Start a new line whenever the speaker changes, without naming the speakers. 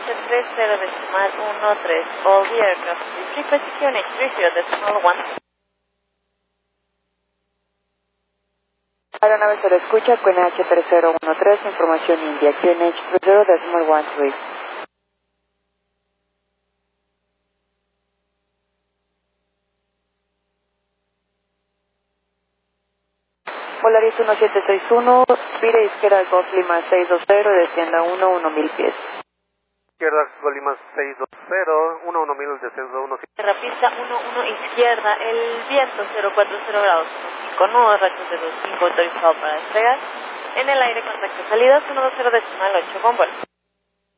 H30.13, all the aircraft is frequency QNH 30.1.
Aeronave se le escucha con H3013, información India, QNH 30.13. Volaris 1761, vire izquierda Golf Lima 620, descienda 1000 pies.
Izquierda Golf Lima 620, 1000, descenso 1.
Tierra pista 11 izquierda, el viento 040 grados, 15 nudos, rachos de 25 autorizado para despegar. En el aire contacto salidas 120.8 con vuelo.